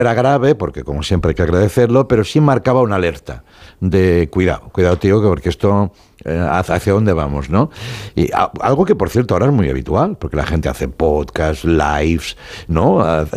era grave, porque como siempre hay que agradecerlo, pero sí marcaba una alerta de cuidado tío, porque esto, hacia dónde vamos, ¿no? Y algo que, por cierto, ahora es muy habitual, porque la gente hace podcasts, lives, ¿no?